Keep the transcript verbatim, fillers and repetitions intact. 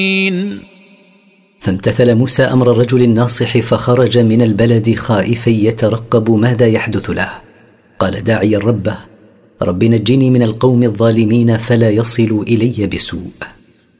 فامتثل موسى أمر الرجل الناصح فخرج من البلد خائفا يترقب ماذا يحدث له. قال داعيا ربه: رب نجني من القوم الظالمين فلا يصلوا إلي بسوء.